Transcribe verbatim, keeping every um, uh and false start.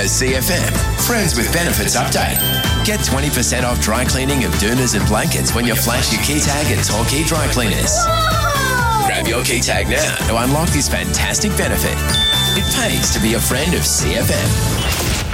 C F M. Friends with Benefits update. Get twenty percent off dry cleaning of doonas and blankets when you flash your key tag at Torquay Dry Cleaners. Whoa! Grab your key tag now to unlock this fantastic benefit. It pays to be a friend of C F M.